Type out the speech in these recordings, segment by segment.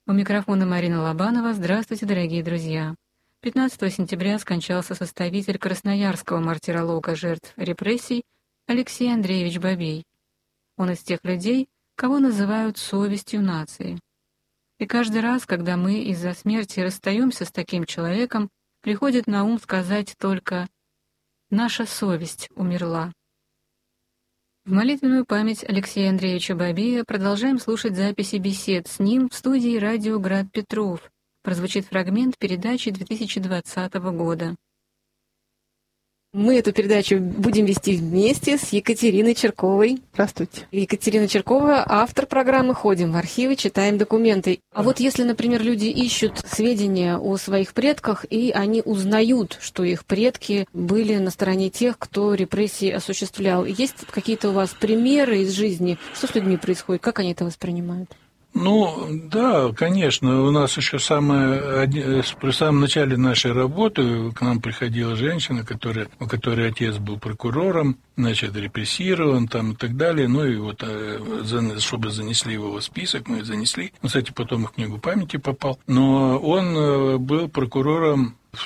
У микрофона Марина Лобанова. Здравствуйте, дорогие друзья. 15 сентября скончался составитель красноярского мартиролога жертв репрессий Алексей Андреевич Бабей. Он из тех людей, кого называют совестью нации. И каждый раз, когда мы из-за смерти расстаемся с таким человеком, приходит на ум сказать только «наша совесть умерла». В молитвенную память Алексея Андреевича Бабея продолжаем слушать записи бесед с ним в студии радио «Град Петров». Прозвучит фрагмент передачи 2020 года. Мы эту передачу будем вести вместе с Екатериной Черковой. Здравствуйте. Екатерина Черкова, автор программы «Ходим в архивы, читаем документы». А вот если, например, люди ищут сведения о своих предках, и они узнают, что их предки были на стороне тех, кто репрессии осуществлял, есть какие-то у вас примеры из жизни? Что с людьми происходит? Как они это воспринимают? Ну, да, конечно. У нас еще при самом начале нашей работы к нам приходила женщина, у которой отец был прокурором, значит, репрессирован там и так далее. Ну, и вот, чтобы занесли его в список, мы занесли. Он, кстати, потом в книгу памяти попал. Но он был прокурором в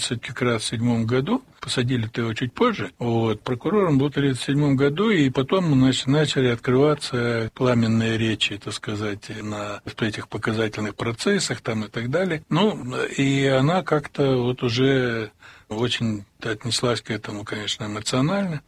1937 году, посадили-то его чуть позже, прокурором был в 1937 году, и потом начали открываться пламенные речи, так сказать, на этих показательных процессах там и так далее. Ну, и она как-то вот уже очень отнеслась к этому, конечно, эмоционально,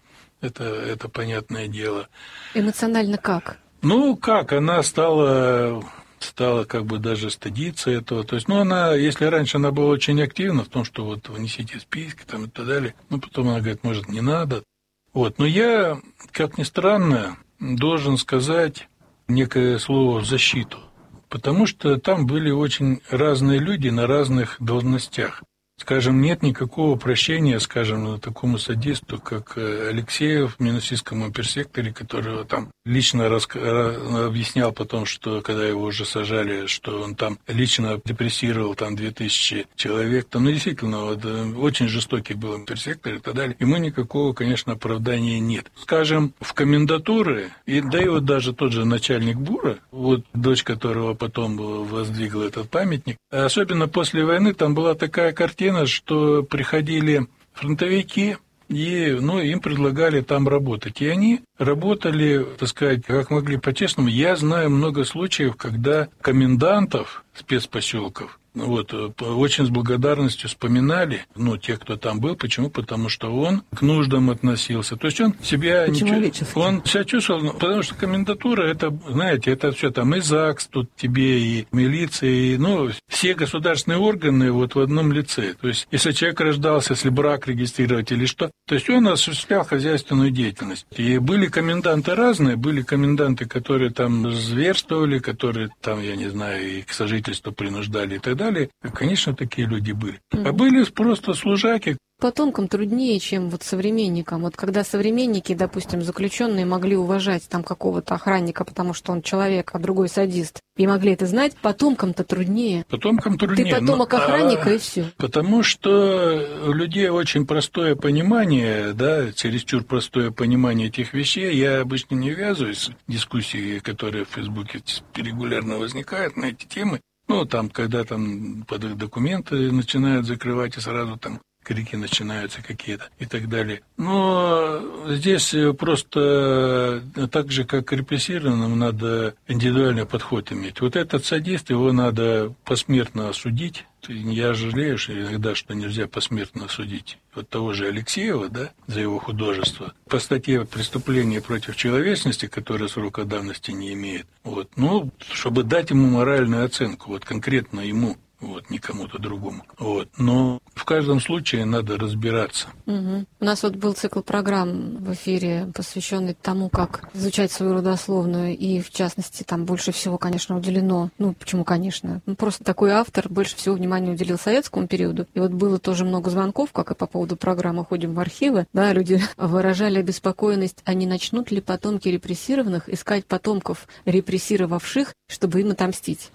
это понятное дело. Эмоционально как? Ну, как, она стала как бы даже стыдиться этого. То есть, она, если раньше она была очень активна в том, что вот внесите списки там и так далее, потом она говорит, может, не надо. Но я, как ни странно, должен сказать некое слово в защиту, потому что там были очень разные люди на разных должностях. Скажем, нет никакого прощения, скажем, такому садисту, как Алексеев в Минусинском оперсекторе, которого там лично объяснял потом, что когда его уже сажали, что он там лично репрессировал там 2000 человек. Там, действительно, очень жестокий был оперсектор и так далее. Ему никакого, конечно, оправдания нет. Скажем, в комендатуры, и даже тот же начальник БУРа, дочь которого потом воздвигла этот памятник, особенно после войны там была такая картина, что приходили фронтовики, и им предлагали там работать. И они работали, так сказать, как могли по-честному. Я знаю много случаев, когда комендантов спецпоселков очень с благодарностью вспоминали, тех, кто там был. Почему? Потому что он к нуждам относился. То есть он себя чувствовал, потому что комендатура, это, знаете, это все там и ЗАГС тут тебе, и милиция, и, все государственные органы в одном лице. То есть, если человек рождался, если брак регистрировать или что, то есть он осуществлял хозяйственную деятельность. И были коменданты разные, были коменданты, которые там зверствовали, которые там, я не знаю, и к сожительству принуждали и так далее. Конечно, такие люди были. А были просто служаки. Потомкам труднее, чем современникам. Когда современники, допустим, заключенные могли уважать там какого-то охранника, потому что он человек, а другой садист, и могли это знать, потомкам-то труднее. Потомкам труднее. Ты потомок охранника, и все. Потому что у людей очень простое понимание, чересчур простое понимание этих вещей. Я обычно не ввязываюсь в дискуссии, которые в Фейсбуке регулярно возникают на эти темы. Когда документы начинают закрывать, и сразу там крики начинаются какие-то и так далее. Но здесь просто так же, как к репрессированным, надо индивидуальный подход иметь. Этот садист, его надо посмертно осудить. Я жалею иногда, что нельзя посмертно осудить того же Алексеева, за его художество. По статье «Преступление против человечности», которая срока давности не имеет, чтобы дать ему моральную оценку, конкретно ему, не кому-то другому. Но в каждом случае надо разбираться. Угу. У нас был цикл программ в эфире, посвященный тому, как изучать свою родословную, и, в частности, там больше всего, конечно, уделено, почему, конечно, просто такой автор больше всего внимания уделил советскому периоду. И было тоже много звонков, как и по поводу программы «Ходим в архивы», люди выражали обеспокоенность, а не начнут ли потомки репрессированных искать потомков репрессировавших, чтобы им отомстить.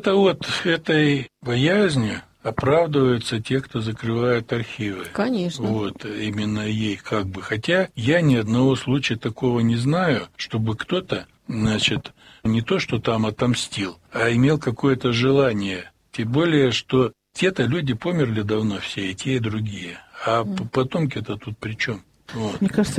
Этой боязнью оправдываются те, кто закрывает архивы. Конечно. Именно ей Хотя я ни одного случая такого не знаю, чтобы кто-то значит, не то, что там отомстил, а имел какое-то желание. Тем более, что те-то люди померли давно все, и те, и другие. А потомки-то тут при чем? Вот. Мне кажется,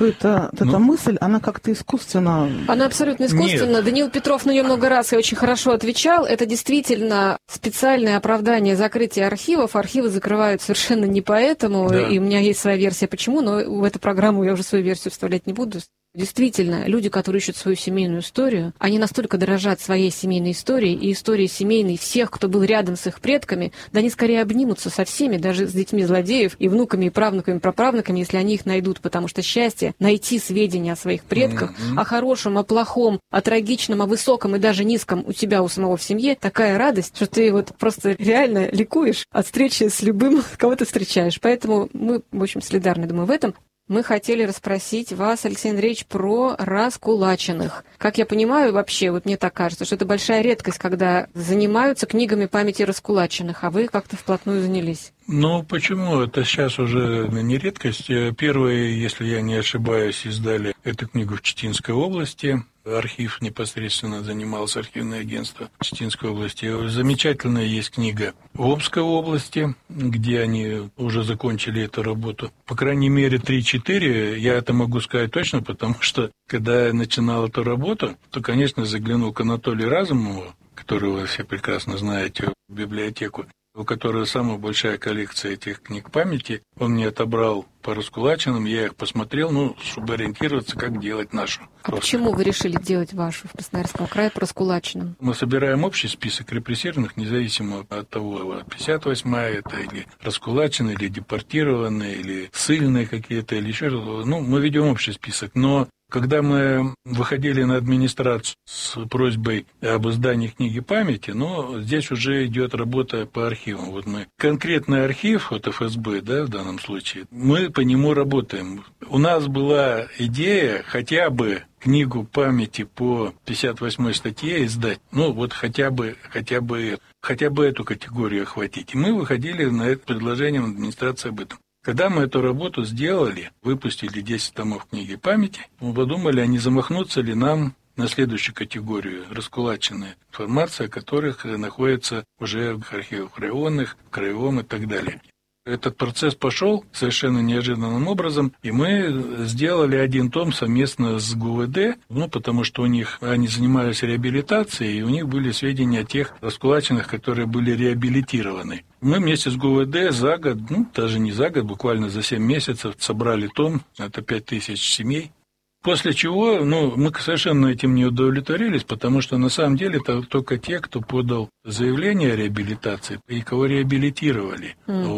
эта мысль, она как-то искусственно... Она абсолютно искусственна. Нет. Даниил Петров на нее много раз и очень хорошо отвечал. Это действительно специальное оправдание закрытия архивов. Архивы закрывают совершенно не поэтому. Да. И у меня есть своя версия, почему, но в эту программу я уже свою версию вставлять не буду. Действительно, люди, которые ищут свою семейную историю, они настолько дорожат своей семейной историей и историей семейной всех, кто был рядом с их предками, да они скорее обнимутся со всеми, даже с детьми злодеев и внуками, и правнуками, и праправнуками, если они их найдут, потому что счастье найти сведения о своих предках, о хорошем, о плохом, о трагичном, о высоком и даже низком у тебя, у самого в семье, такая радость, что ты вот просто реально ликуешь от встречи с любым, кого ты встречаешь. Поэтому мы, в общем, солидарны, думаю, в этом. Мы хотели расспросить вас, Алексей Андреевич, про раскулаченных. Как я понимаю, вообще, вот мне так кажется, что это большая редкость, когда занимаются книгами памяти раскулаченных, а вы как-то вплотную занялись. Ну, почему? Это сейчас уже не редкость. Первые, если я не ошибаюсь, издали эту книгу в Читинской области. Архив непосредственно занимался, архивное агентство Читинской области. Замечательная есть книга в Обской области, где они уже закончили эту работу. По крайней мере, 3-4, я это могу сказать точно, потому что, когда я начинал эту работу, то, конечно, заглянул к Анатолию Разумову, которого вы все прекрасно знаете, в библиотеку, у которого самая большая коллекция этих книг памяти. Он мне отобрал по раскулаченным, я их посмотрел, чтобы ориентироваться, как делать нашу. А почему вы решили делать вашу в Красноярском крае по раскулаченным? Мы собираем общий список репрессированных, независимо от того, 58-я это, или раскулаченные, или депортированные, или ссыльные какие-то, или еще что-то. Мы ведем общий список, но когда мы выходили на администрацию с просьбой об издании книги памяти, здесь уже идет работа по архивам. Вот мы конкретный архив, вот ФСБ, в данном случае, мы по нему работаем. У нас была идея хотя бы книгу памяти по 58-й статье издать, хотя бы эту категорию охватить. И мы выходили на это предложение в администрации об этом. Когда мы эту работу сделали, выпустили 10 томов книги памяти, мы подумали, а не замахнуться ли нам на следующую категорию, раскулаченная информация, которых находится уже в архивах районных, в краевом и так далее. Этот процесс пошел совершенно неожиданным образом, и мы сделали один том совместно с ГУВД, потому что они занимались реабилитацией, и у них были сведения о тех раскулаченных, которые были реабилитированы. Мы вместе с ГУВД за год, даже не за год, буквально за 7 месяцев собрали том, это 5000 семей. После чего, мы совершенно этим не удовлетворились, потому что на самом деле это только те, кто подал заявление о реабилитации и кого реабилитировали.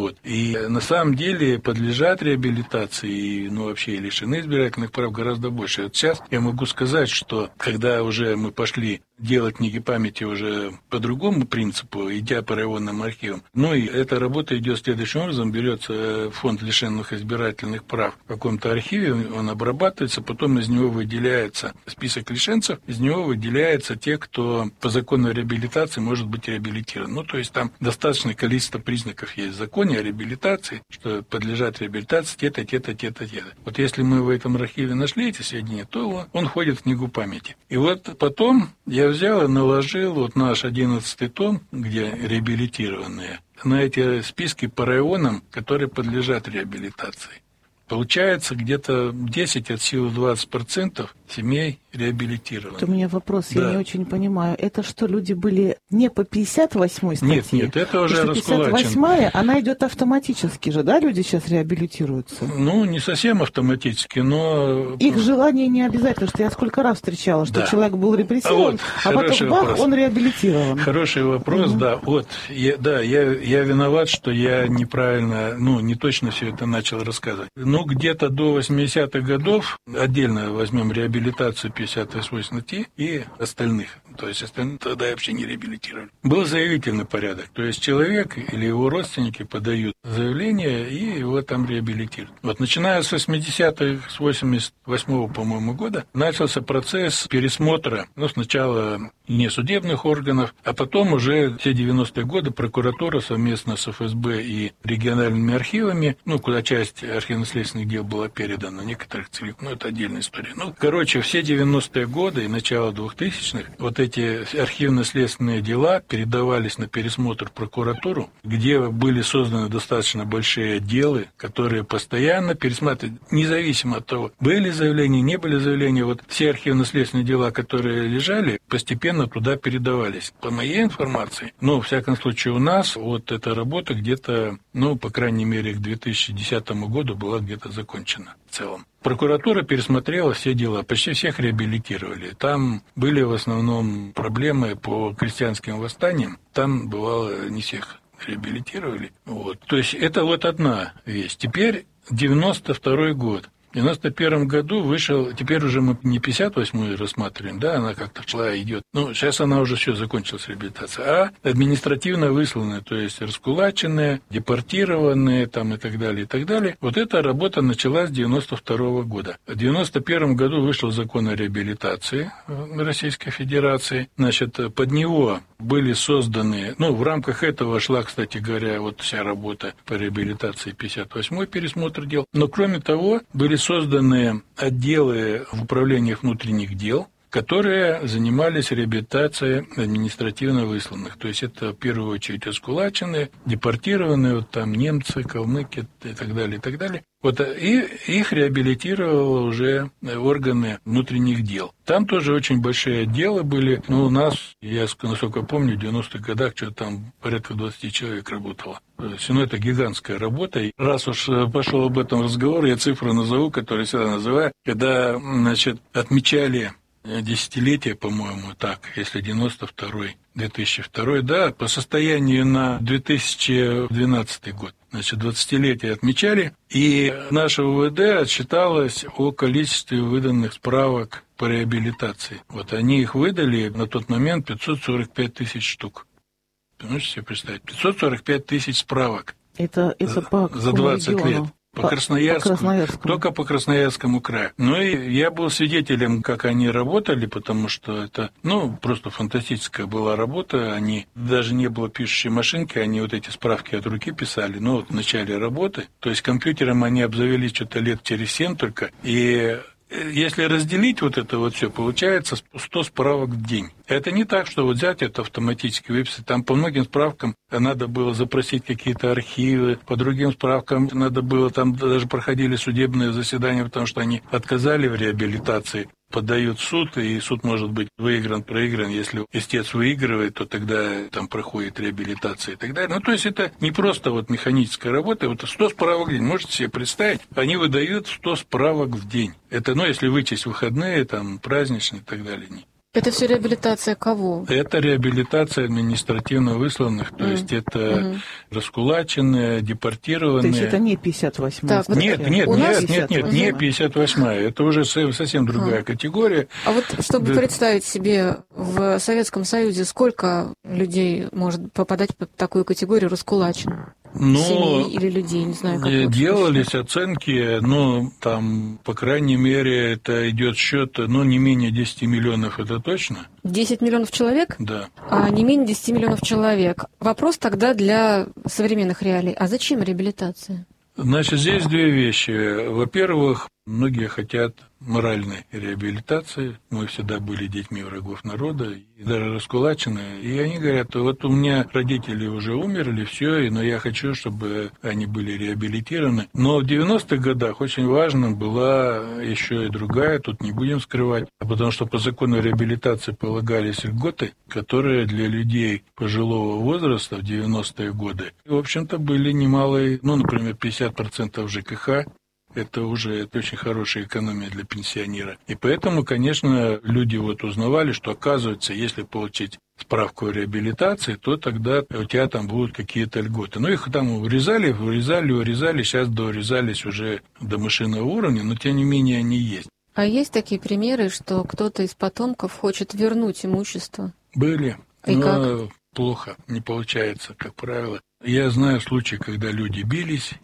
И на самом деле подлежат реабилитации и вообще лишены избирательных прав гораздо больше. Вот сейчас я могу сказать, что когда уже мы пошли делать книги памяти уже по другому принципу, идя по районным архивам, и эта работа идет следующим образом: берется фонд лишенных избирательных прав в каком-то архиве, он обрабатывается, потом из него выделяется список лишенцев, из него выделяется те, кто по закону о реабилитации может быть реабилитирован. То есть там достаточное количество признаков есть в законе о реабилитации, что подлежат реабилитации те-то. Вот если мы в этом архиве нашли эти сведения, то он входит в книгу памяти. И вот потом я взял и наложил наш 11-й том, где реабилитированные, на эти списки по районам, которые подлежат реабилитации. Получается, где-то 10 от силы 20% семей реабилитированы. У меня вопрос, я не очень понимаю. Это что, люди были не по 58-й статье? Нет, это уже раскулачен. 58-я, она идет автоматически же, да, люди сейчас реабилитируются? Не совсем автоматически, но... Их желание не обязательно, что я сколько раз встречала, что человек был репрессирован, а потом бах, он реабилитирован. Хороший вопрос, я виноват, что я неправильно, не точно все это начал рассказывать. Где-то до 80-х годов, отдельно возьмем реабилитацию 58 статьи и остальных, то есть остальные тогда вообще не реабилитировали. Был заявительный порядок, то есть человек или его родственники подают заявление и его там реабилитируют. Начиная с 80-х, с 88-го, по-моему, года, начался процесс пересмотра, сначала несудебных органов, а потом уже все 90-е годы прокуратура совместно с ФСБ и региональными архивами, куда часть архивно-следственных архивно-следственных дел было передано, некоторых целиком, это отдельная история. Все 90-е годы и начало 2000-х вот эти архивно-следственные дела передавались на пересмотр в прокуратуру, где были созданы достаточно большие отделы, которые постоянно пересматривали, независимо от того, были заявления, не были заявления, вот все архивно-следственные дела, которые лежали, постепенно туда передавались. По моей информации, во всяком случае у нас вот эта работа где-то, по крайней мере, к 2010 году была где-то закончена в целом. Прокуратура пересмотрела все дела, почти всех реабилитировали. Там были в основном проблемы по крестьянским восстаниям, там бывало не всех реабилитировали. То есть это вот одна вещь. Теперь 92-й год. В 91 году вышел, теперь уже мы не 58-ю рассматриваем, она как-то шла, идет. Сейчас она уже все, закончилась реабилитация. А административно высланные, то есть раскулаченные, депортированные и так далее, и так далее. Вот эта работа началась с 92 года. В 91 году вышел закон о реабилитации Российской Федерации. Под него были созданы, в рамках этого шла, кстати говоря, вот вся работа по реабилитации 58-й пересмотр дел. Но кроме того, были созданы отделы в управлениях внутренних дел, которые занимались реабилитацией административно высланных. То есть это в первую очередь раскулаченные, депортированные, немцы, калмыки и так далее, и так далее. И их реабилитировало уже органы внутренних дел. Там тоже очень большие отделы были. У нас, я насколько помню, в 90-х годах что-то там порядка 20 человек работало. Это гигантская работа. И раз уж пошел об этом разговор, я цифру назову, которую всегда называю. Когда, отмечали десятилетие, по-моему, если 92-й, 2002, по состоянию на 2012 год. 20-летие отмечали, и наше УВД отчиталось о количестве выданных справок по реабилитации. Они их выдали на тот момент 545 тысяч штук. Можете себе представить? 545 тысяч справок. Это по за 20 региону? лет. По Красноярскому. Только по Красноярскому краю. И я был свидетелем, как они работали, потому что это, просто фантастическая была работа. Они, даже не было пишущей машинки, они вот эти справки от руки писали, в начале работы. То есть компьютером они обзавелись что-то лет через 7 только. И если разделить вот это вот все, получается 100 справок в день. Это не так, что взять это автоматически выписать. Там по многим справкам надо было запросить какие-то архивы, по другим справкам надо было, там даже проходили судебные заседания, потому что они отказали в реабилитации. Подают в суд, и суд может быть выигран, проигран. Если истец выигрывает, то тогда там проходит реабилитация и так далее. То есть это не просто механическая работа. 100 справок в день, можете себе представить, они выдают 100 справок в день. Это, если вычесть выходные, праздничные и так далее. Это все реабилитация кого? Это реабилитация административно высланных, то есть это раскулаченные, депортированные. То есть это не 58-я? Нет, не 58-я. Это уже совсем другая категория. А чтобы представить себе, в Советском Союзе сколько людей может попадать под такую категорию раскулаченных? Семей или людей, не знаю, как делались оценки, по крайней мере, это идет счет, не менее 10 миллионов, это точно. 10 миллионов человек? Да. А не менее 10 миллионов человек. Вопрос тогда для современных реалий. А зачем реабилитация? Здесь две вещи. Во-первых, многие хотят моральной реабилитации. Мы всегда были детьми врагов народа, и даже раскулаченные. И они говорят, у меня родители уже умерли, все, но я хочу, чтобы они были реабилитированы. Но в 90-х годах очень важно была еще и другая, тут не будем скрывать, потому что по закону реабилитации полагались льготы, которые для людей пожилого возраста в 90-е годы, в общем-то, были немалые, например, 50% ЖКХ. Это уже очень хорошая экономия для пенсионера. И поэтому, конечно, люди узнавали, что, оказывается, если получить справку о реабилитации, то тогда у тебя там будут какие-то льготы. Их там урезали, сейчас доурезались уже до мышиного уровня, но тем не менее они есть. А есть такие примеры, что кто-то из потомков хочет вернуть имущество? Были, как? Плохо, не получается, как правило. Я знаю случаи, когда люди бились.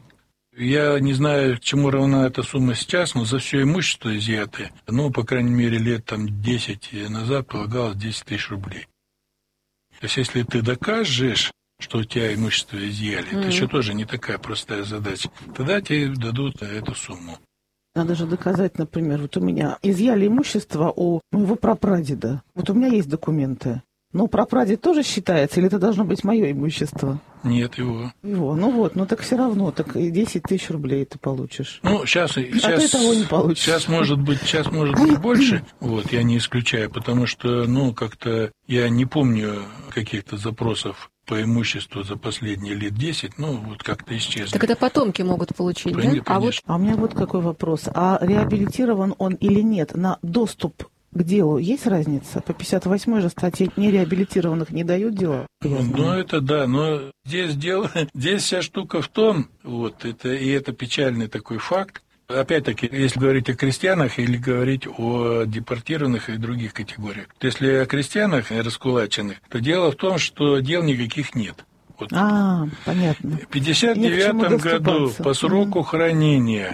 Я не знаю, к чему равна эта сумма сейчас, но за все имущество изъятое, по крайней мере, лет 10 назад полагалось 10 тысяч рублей. То есть, если ты докажешь, что у тебя имущество изъяли. Это еще тоже не такая простая задача. Тогда тебе дадут эту сумму. Надо же доказать, например, вот у меня изъяли имущество у моего прапрадеда. Вот у меня есть документы. Но прапрадед тоже считается, или это должно быть мое имущество? Нет, его. Ну так все равно, так и 10 тысяч рублей ты получишь. Ну, сейчас ты того не получишь. Сейчас может быть больше, вот, я не исключаю, потому что, как-то я не помню каких-то запросов по имуществу за последние лет 10, вот как-то исчезли. Так это потомки могут получить, да? А у меня вот какой вопрос. А реабилитирован он или нет на доступ к делу есть разница? По 58-й же статье нереабилитированных не дают дела? Это да, но здесь вся штука в том, это печальный такой факт. Опять-таки, если говорить о крестьянах или говорить о депортированных и других категориях. Если о крестьянах раскулаченных, то дело в том, что дел никаких нет. Понятно. В 1959 году по сроку хранения,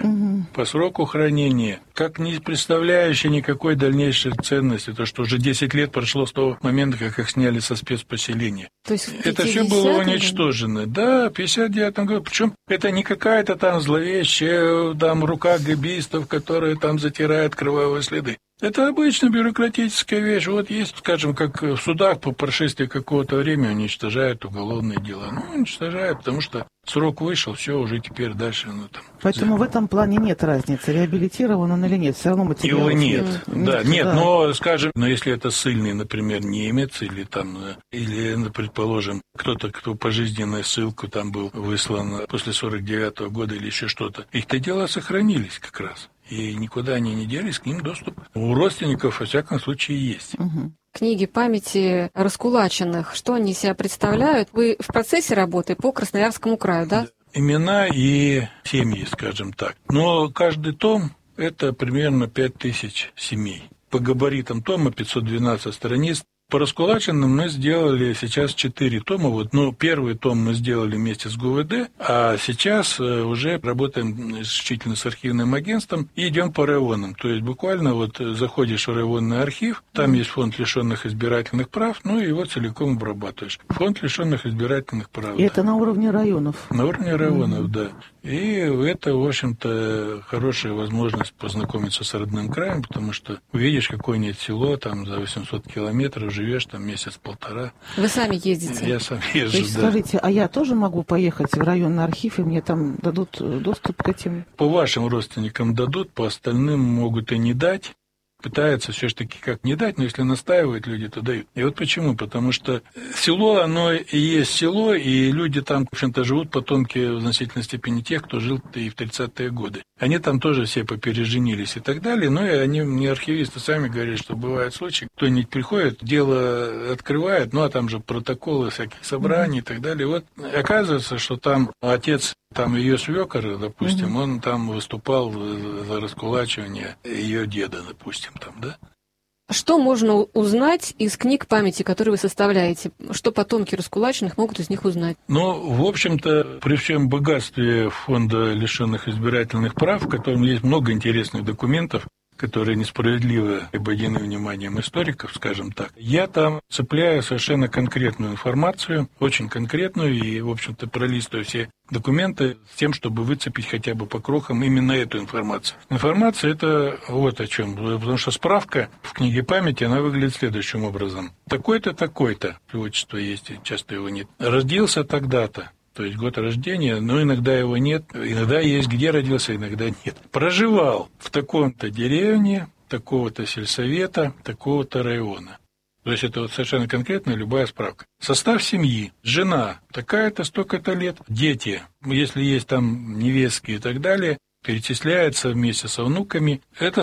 как не представляющий никакой дальнейшей ценности, то, что уже 10 лет прошло с того момента, как их сняли со спецпоселения. То есть это все было уничтожено. Да, в 1959 году. Причем это не какая-то там зловещая рука гэбистов, которые там затирают кровавые следы. Это обычно бюрократическая вещь. Вот есть, скажем, как в судах по прошествии какого-то времени уничтожают уголовные дела. Уничтожают, потому что срок вышел, все, уже теперь дальше. Поэтому в этом плане нет разницы, реабилитирован он или нет. Все равно материал. Его нет. Но, скажем, если это ссыльный, например, немец, или, предположим, кто-то, кто пожизненную ссылку там был выслан после 49-го года или еще что-то, их-то дела сохранились как раз. И никуда они не делись, к ним доступ у родственников, во всяком случае, есть. Книги памяти раскулаченных, что они себя представляют? Вы в процессе работы по Красноярскому краю, да? Имена и семьи, скажем так. Но каждый том – это примерно 5000 семей. По габаритам тома 512 страниц. По раскулаченным мы сделали сейчас 4 тома. Первый том мы сделали вместе с ГУВД, а сейчас уже работаем исключительно с архивным агентством и идем по районам. То есть буквально заходишь в районный архив, там есть фонд лишенных избирательных прав, и его целиком обрабатываешь. Фонд лишенных избирательных прав. И это на уровне районов? На уровне районов, да. И это, в общем-то, хорошая возможность познакомиться с родным краем, потому что увидишь какое-нибудь село там за 800 километров, живешь там месяц-полтора. Вы сами ездите? Я сам езжу, То есть, скажите, а я тоже могу поехать в районный архив, и мне там дадут доступ к этим? По вашим родственникам дадут, по остальным могут и не дать. Пытаются все-таки как не дать, но если настаивают люди, то дают. И почему? Потому что село, оно и есть село, и люди там, в общем-то, живут потомки в значительной степени тех, кто жил и в 30-е годы. Они там тоже все попереженились и так далее, но и они, мне архивисты сами говорят, что бывают случаи, кто-нибудь приходит, дело открывает, а там же протоколы всяких собраний и так далее. Оказывается, что там отец, ее свекор, допустим, он там выступал за раскулачивание ее деда, допустим, да? Что можно узнать из книг памяти, которые вы составляете? Что потомки раскулаченных могут из них узнать? В общем-то, при всем богатстве фонда лишенных избирательных прав, в котором есть много интересных документов, которые несправедливо обойдены вниманием историков, скажем так, я там цепляю совершенно конкретную информацию, очень конкретную, и, в общем-то, пролистываю все документы с тем, чтобы выцепить хотя бы по крохам именно эту информацию. Информация – это вот о чем. Потому что справка в книге памяти, она выглядит следующим образом. Такой-то, такой-то, отчество есть, часто его нет. Родился тогда-то. То есть год рождения, но иногда его нет, иногда есть, где родился, иногда нет. Проживал в таком-то деревне, такого-то сельсовета, такого-то района. То есть это совершенно конкретная любая справка. Состав семьи, жена, такая-то, столько-то лет, дети, если есть там невестки и так далее, перечисляется вместе со внуками. Это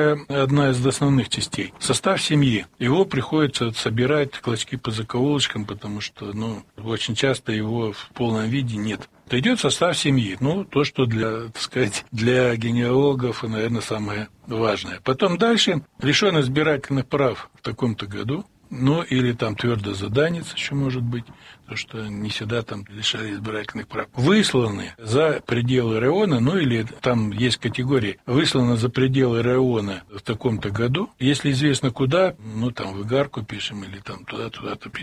одна из основных частей. Состав семьи. Его приходится собирать клочки по закоулочкам, потому что, очень часто его в полном виде нет. То идет состав семьи. То, что для генеалогов, наверное, самое важное. Потом дальше лишен избирательных прав в таком-то году. Или там твердозаданец еще может быть, потому что не всегда там лишали избирательных прав. Высланы за пределы района, или там есть категории, высланы за пределы района в таком-то году. Если известно куда, там в Игарку пишем или там туда-то пишем.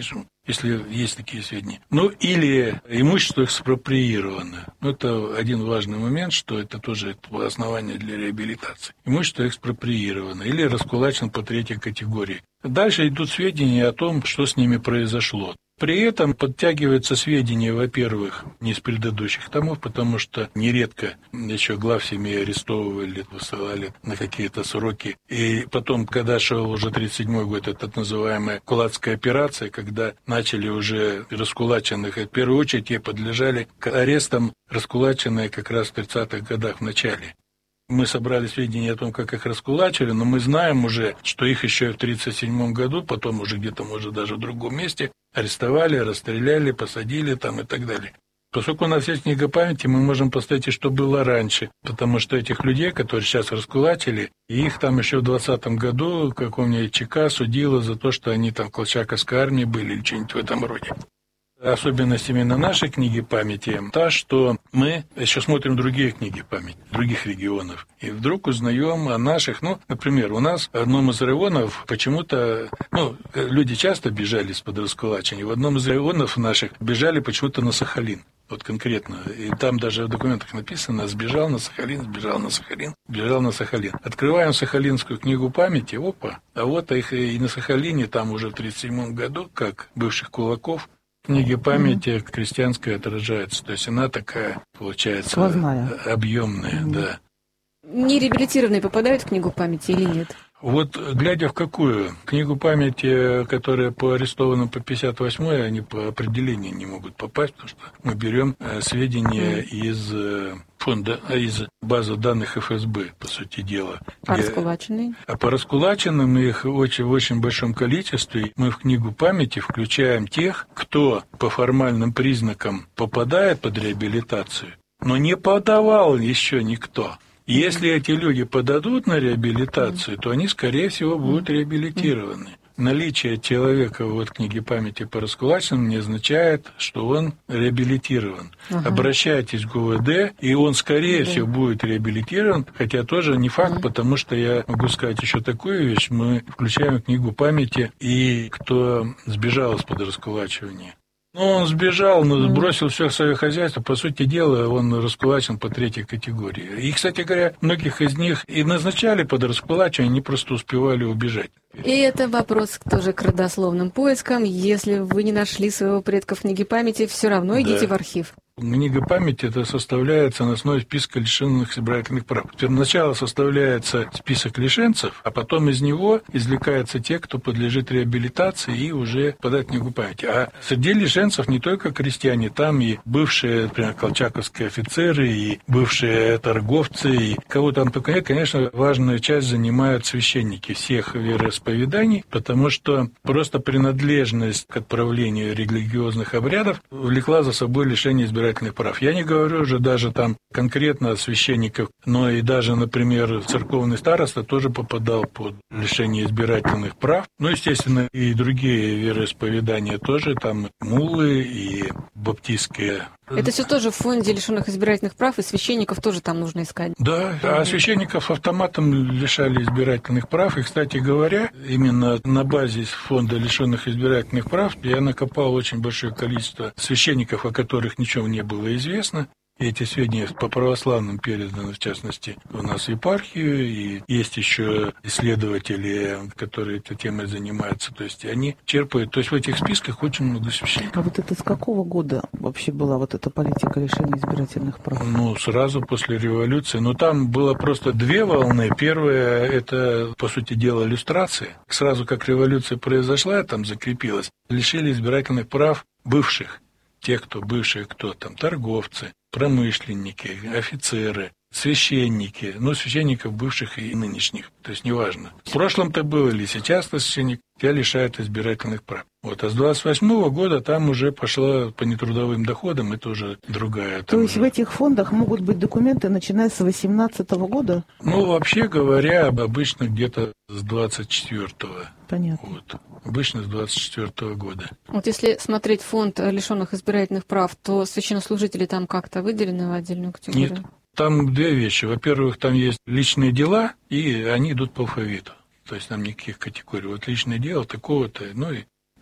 если есть такие сведения. Ну, или имущество экспроприировано. Это один важный момент, что это тоже основание для реабилитации. Имущество экспроприировано или раскулачено по третьей категории. Дальше идут сведения о том, что с ними произошло. При этом подтягиваются сведения, во-первых, не из предыдущих томов, потому что нередко еще глав семей арестовывали, высылали на какие-то сроки. И потом, когда шел уже 1937 год, это так называемая кулацкая операция, когда начали уже раскулаченных, и в первую очередь ей подлежали к арестам раскулаченные как раз в 30-х годах в начале. Мы собрали сведения о том, как их раскулачили, но мы знаем уже, что их еще в 1937 году, потом уже где-то, может, даже в другом месте, арестовали, расстреляли, посадили там и так далее. Поскольку у нас есть книга памяти, мы можем поставить, что было раньше, потому что этих людей, которые сейчас раскулачили, их там еще в 20-м году, как у меня ЧК, судило за то, что они там в колчаковской армии были или что-нибудь в этом роде. Особенность именно нашей книги памяти та, что мы еще смотрим другие книги памяти других регионов. И вдруг узнаем о наших, например, у нас в одном из районов почему-то, люди часто бежали из-под раскулачения, в одном из районов наших бежали почему-то на Сахалин. Вот конкретно. И там даже в документах написано: сбежал на Сахалин, сбежал на Сахалин, сбежал на Сахалин. Открываем Сахалинскую книгу памяти, опа, а вот их и на Сахалине там уже в 1937 году, как бывших кулаков, в книге памяти крестьянская отражается. То есть она такая, получается, сквозная, объемная, да. Нереабилитированные попадают в книгу памяти или нет? Вот, глядя в какую книгу памяти, которая по арестованным по 58-й, они по определению не могут попасть, потому что мы берем сведения из фонда, из базы данных ФСБ, по сути дела. А раскулаченные? А по раскулаченным их в очень большом количестве. Мы в книгу памяти включаем тех, кто по формальным признакам попадает под реабилитацию, но не подавал еще никто. Если эти люди подадут на реабилитацию, то они, скорее всего, будут реабилитированы. Наличие человека в книге памяти по раскулаченным не означает, что он реабилитирован. Обращайтесь в ГУВД, и он, скорее всего, будет реабилитирован, хотя тоже не факт, потому что я могу сказать еще такую вещь. Мы включаем в книгу памяти и кто сбежал из-под раскулачивания. Он сбежал, бросил все свое хозяйство. По сути дела, он раскулачен по третьей категории. И, кстати говоря, многих из них и назначали под раскулачивание, они просто успевали убежать. И это вопрос тоже к родословным поискам. Если вы не нашли своего предка в книге памяти, все равно идите в архив. Книга памяти это составляется на основе списка лишенных избирательных прав. Сначала составляется список лишенцев, а потом из него извлекаются те, кто подлежит реабилитации и уже подать книгу памяти. А среди лишенцев не только крестьяне, там и бывшие, например, колчаковские офицеры, и бывшие торговцы, и кого там только нет. Конечно, важную часть занимают священники всех вероисповеданий, потому что просто принадлежность к отправлению религиозных обрядов влекла за собой лишение избирательных прав. Я не говорю уже даже там конкретно священников, но и даже, например, церковный староста тоже попадал под лишение избирательных прав. Естественно, и другие вероисповедания тоже, там муллы и баптистские. Это все тоже в фонде лишенных избирательных прав, и священников тоже там нужно искать. Да, а священников автоматом лишали избирательных прав. И, кстати говоря, именно на базе фонда лишенных избирательных прав я накопал очень большое количество священников, о которых ничего не было известно. И эти сведения по православным переданы, в частности, у нас в епархию, и есть еще исследователи, которые этой темой занимаются, то есть они черпают, то есть в этих списках очень много священников. А вот это с какого года вообще была вот эта политика лишения избирательных прав? Сразу после революции, там было просто две волны. Первая, это, по сути дела, иллюстрация. Сразу как революция произошла, там закрепилась, лишили избирательных прав бывших. Те, кто бывшие, кто там, торговцы, промышленники, офицеры, священники, священников бывших и нынешних, то есть неважно. В прошлом-то был или сейчас-то священник, тебя лишают избирательных прав. А с 28-го года там уже пошла по нетрудовым доходам, это уже другая. То есть в этих фондах могут быть документы, начиная с 18-го года? Вообще говоря, обычно где-то с 24-го. Понятно. Обычно с 24-го года. Если смотреть фонд лишенных избирательных прав, то священнослужители там как-то выделены в отдельную категорию? Нет. Там две вещи. Во-первых, там есть личные дела, и они идут по алфавиту. То есть там никаких категорий. Личное дело такого-то, и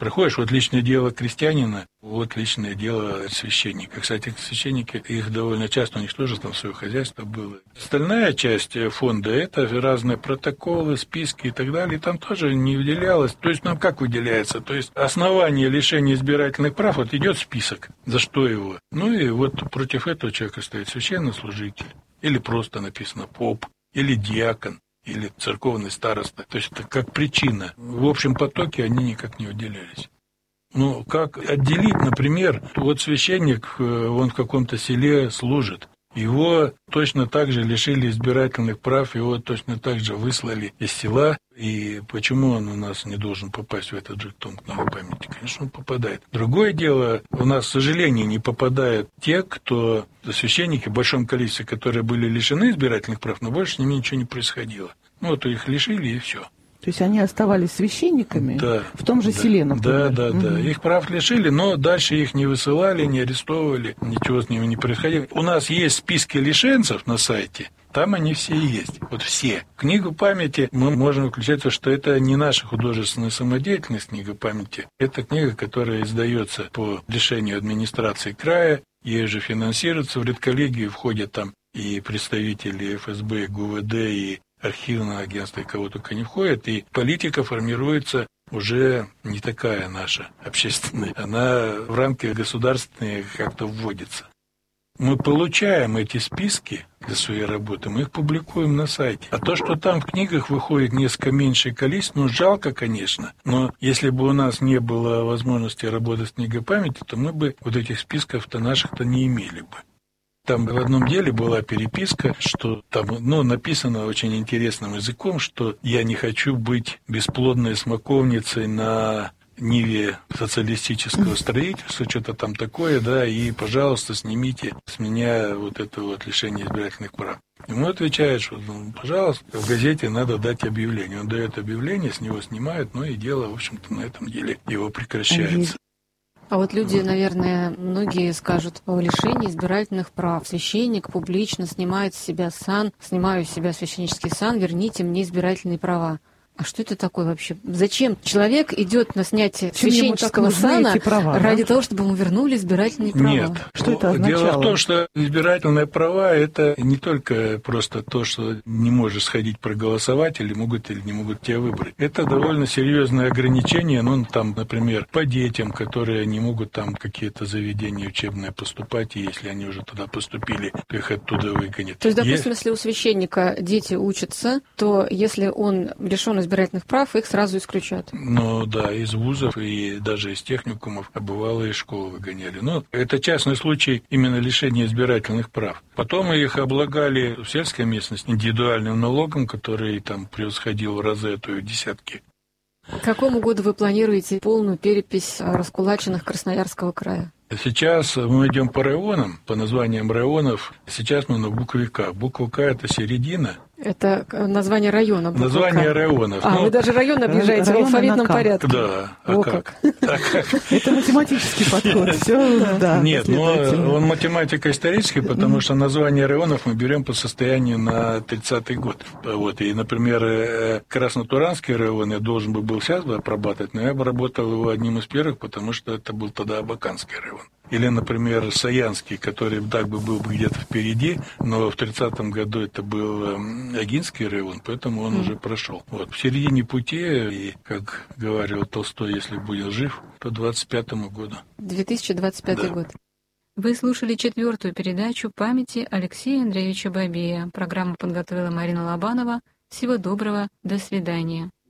проходишь, вот личное дело крестьянина, вот личное дело священника. Кстати, священники, их довольно часто, у них тоже там свое хозяйство было. Остальная часть фонда – это разные протоколы, списки и так далее, и там тоже не выделялось. То есть, нам как выделяется? То есть, основание лишения избирательных прав, вот идет список, за что его. Ну и вот против этого человека стоит священнослужитель, или просто написано поп, или диакон, или церковный староста. То есть, это как причина. В общем потоке они никак не выделялись. Ну, как отделить, например, вот священник, он в каком-то селе служит, его точно так же лишили избирательных прав, его точно так же выслали из села, и почему он у нас не должен попасть в этот же том книгу памяти? Конечно, он попадает. Другое дело, у нас, к сожалению, не попадают те, кто, священники в большом количестве, которые были лишены избирательных прав, но больше с ними ничего не происходило. Ну, вот их лишили, и все. То есть они оставались священниками в том же селе, например? Да. Их прав лишили, но дальше их не высылали, не арестовывали, ничего с ними не происходило. У нас есть списки лишенцев на сайте, там они все есть, вот все. Книгу памяти мы можем включать, что это не наша художественная самодеятельность, книга памяти. Это книга, которая издается по решению администрации края, ей же финансируется. В редколлегию входят там и представители ФСБ, ГУВД, и архивное агентство, и кого только не входит, и политика формируется уже не такая наша общественная. Она в рамки государственные как-то вводится. Мы получаем эти списки для своей работы, мы их публикуем на сайте. А то, что там в книгах выходит несколько меньшее количество, ну, жалко, конечно, но если бы у нас не было возможности работать с книгой памяти, то мы бы вот этих списков-то наших-то не имели бы. Там в одном деле была переписка, что там, написано очень интересным языком, что я не хочу быть бесплодной смоковницей на ниве социалистического строительства, что-то там такое, да, и, пожалуйста, снимите с меня вот это вот лишение избирательных прав. Ему отвечают, что, пожалуйста, в газете надо дать объявление. Он дает объявление, с него снимают, и дело, в общем-то, на этом деле его прекращается. А вот люди, наверное, многие скажут о лишении избирательных прав. Священник публично снимает с себя сан, снимаю с себя священнический сан, верните мне избирательные права. А что это такое вообще? Зачем человек идет на снятие священнического сана ради того, чтобы ему вернули избирательные права? Нет. Что это означало? Дело в том, что избирательные права – это не только просто то, что не можешь сходить проголосовать, или могут или не могут тебя выбрать. Это довольно серьезное ограничение, там, например, по детям, которые не могут там какие-то заведения учебные поступать, и если они уже туда поступили, то их оттуда выгонят. То есть, допустим, если у священника дети учатся, то если он лишен избирательных прав, их сразу исключают. Из вузов и даже из техникумов, а бывало и школы выгоняли. Это частный случай именно лишения избирательных прав. Потом их облагали в сельской местности индивидуальным налогом, который там превосходил в разы, а то и десятки. К какому году вы планируете полную перепись раскулаченных Красноярского края? Сейчас мы идем по районам, по названиям районов. Сейчас мы на букве К. Буква К – это середина. Это название района. Название районов. Вы даже район объезжаете в алфавитном порядке. Да. Как? Это математический подход. Все, Нет, он математико-исторический, потому что название районов мы берем по состоянию на 30-й год. И, например, Краснотуранский район я должен был сейчас обрабатывать, но я обработал его одним из первых, потому что это был тогда Абаканский район. Или, например, Саянский, который так бы был бы где-то впереди, но в 30-м году это был Агинский район, поэтому он уже прошел. В середине пути, и, как говорил Толстой, если будет жив, то 25-му году. 2025 год. Вы слушали 4-ю передачу памяти Алексея Андреевича Бабея. Программу подготовила Марина Лобанова. Всего доброго, до свидания.